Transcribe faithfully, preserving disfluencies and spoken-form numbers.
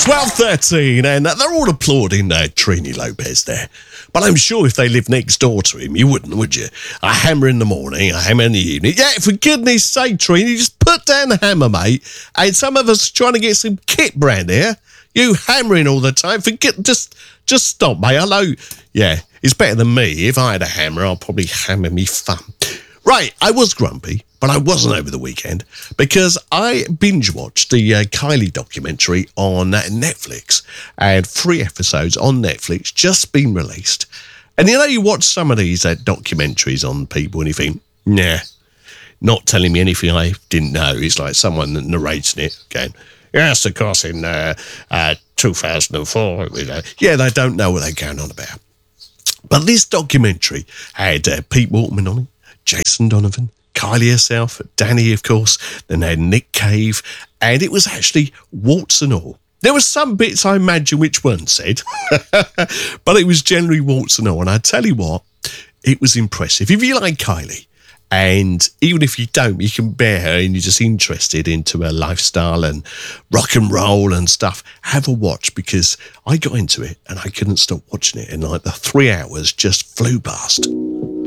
twelve thirteen, and they're all applauding uh, Trini Lopez there. But I'm sure if they lived next door to him, you wouldn't, would you? A hammer in the morning, a hammer in the evening. Yeah, for goodness sake, Trini, just put down the hammer, mate. And some of us are trying to get some kit brand here. You hammering all the time. Forget, just, just stop, mate. Hello. Yeah, it's better than me. If I had a hammer, I'd probably hammer me thumb. Right, I was grumpy, but I wasn't over the weekend because I binge-watched the uh, Kylie documentary on uh, Netflix, and three episodes on Netflix just been released. And you know, you watch some of these uh, documentaries on people and you think, nah, not telling me anything I didn't know. It's like someone narrating it, going, yes, of course, in uh, uh, two thousand four, you know. Yeah, they don't know what they're going on about. But this documentary had uh, Pete Waterman on it, Jason Donovan, Kylie herself, Danny, of course, then they had Nick Cave, and it was actually warts and all. There were some bits I imagine which weren't said, but it was generally warts and all. And I tell you what, it was impressive. If you like Kylie, and even if you don't, you can bear her and you're just interested into her lifestyle and rock and roll and stuff, have a watch, because I got into it and I couldn't stop watching it. And like the three hours just flew past.